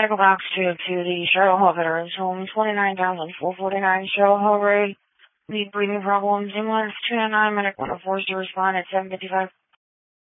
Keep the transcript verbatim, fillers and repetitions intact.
medical box two to the Charlotte Hall Veterans Home, twenty-nine thousand four hundred forty-nine Charlotte Hall Road. Need breathing problems. Ambulance two nine nine, medic one oh four is to respond at seven fifty-five.